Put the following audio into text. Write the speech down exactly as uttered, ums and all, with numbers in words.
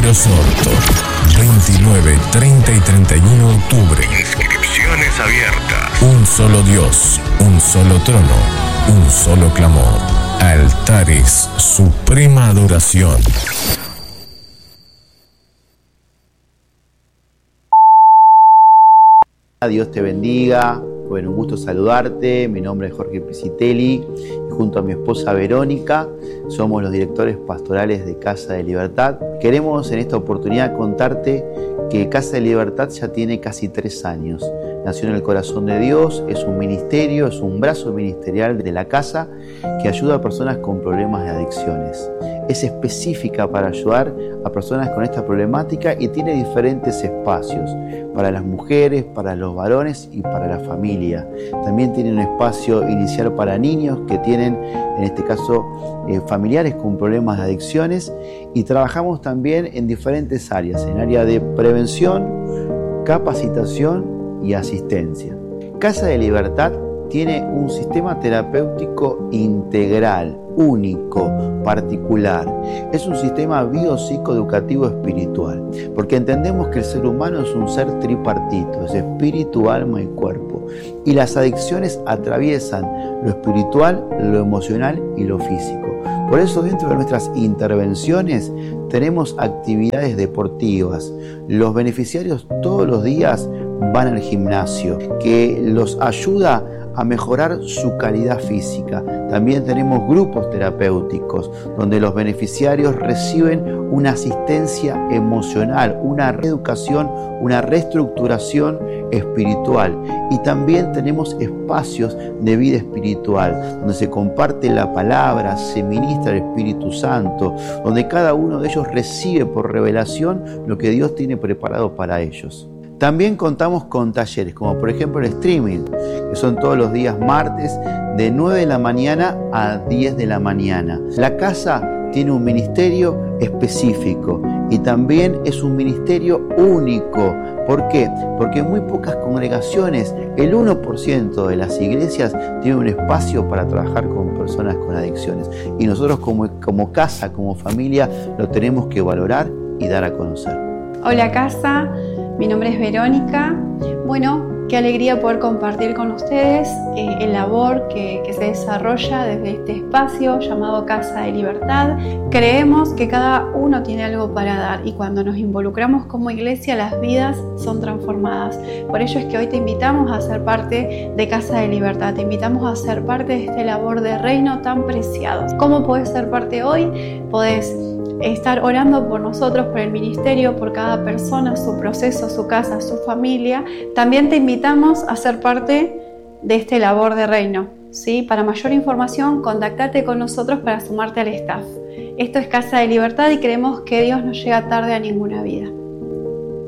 Sorto. veintinueve, treinta y treinta y uno de octubre. Inscripciones abiertas. Un solo Dios, un solo trono, un solo clamor. Altares, suprema adoración. Dios te bendiga. Bueno, un gusto saludarte. Mi nombre es Jorge Pisitelli y junto a mi esposa Verónica somos los directores pastorales de Casa de Libertad. Queremos en esta oportunidad contarte que Casa de Libertad ya tiene casi tres años. Nació en el corazón de Dios, es un ministerio, es un brazo ministerial de la casa que ayuda a personas con problemas de adicciones. Es específica para ayudar a personas con esta problemática y tiene diferentes espacios para las mujeres, para los varones y para la familia. También tiene un espacio inicial para niños que tienen, en este caso, eh, familiares con problemas de adicciones, y trabajamos también en diferentes áreas, en área de prevención, capacitación y asistencia. Casa de Libertad tiene un sistema terapéutico integral, único, particular. Es un sistema biopsicoeducativo espiritual, porque entendemos que el ser humano es un ser tripartito, es espíritu, alma y cuerpo. Y las adicciones atraviesan lo espiritual, lo emocional y lo físico. Por eso dentro de nuestras intervenciones tenemos actividades deportivas. Los beneficiarios todos los días van al gimnasio, que los ayuda a mejorar su calidad física. También tenemos grupos terapéuticos donde los beneficiarios reciben una asistencia emocional, una reeducación, una reestructuración espiritual. Y también tenemos espacios de vida espiritual donde se comparte la palabra, se ministra el Espíritu Santo, donde cada uno de ellos recibe por revelación lo que Dios tiene preparado para ellos. También contamos con talleres, como por ejemplo el streaming, que son todos los días martes de nueve de la mañana a diez de la mañana. La casa tiene un ministerio específico y también es un ministerio único. ¿Por qué? Porque en muy pocas congregaciones, el uno por ciento de las iglesias tiene un espacio para trabajar con personas con adicciones. Y nosotros como, como casa, como familia, lo tenemos que valorar y dar a conocer. Hola casa. Mi nombre es Verónica. Bueno, qué alegría poder compartir con ustedes eh, el labor que, que se desarrolla desde este espacio llamado Casa de Libertad. Creemos que cada uno tiene algo para dar y cuando nos involucramos como iglesia las vidas son transformadas. Por ello es que hoy te invitamos a ser parte de Casa de Libertad, te invitamos a ser parte de este labor de reino tan preciado. ¿Cómo podés ser parte hoy? Podés estar orando por nosotros, por el ministerio, por cada persona, su proceso, su casa, su familia. También te invitamos a ser parte de este labor de reino, ¿sí? Para mayor información, contactate con nosotros para sumarte al staff. Esto es Casa de Libertad y creemos que Dios no llega tarde a ninguna vida.